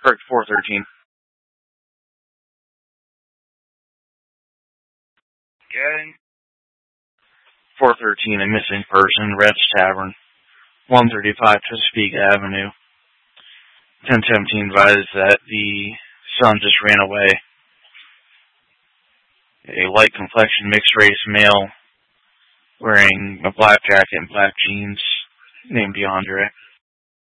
Correct, 413. Okay. 413, a missing person, Red's Tavern, 135 Chesapeake Avenue. 1017 advised that the son just ran away. A light complexion, mixed race male wearing a black jacket and black jeans named DeAndre.